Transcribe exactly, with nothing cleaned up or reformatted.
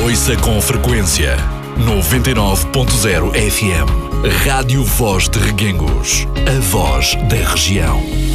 Ouça com frequência noventa e nove ponto zero F M. Rádio Voz de Reguengos. A voz da região.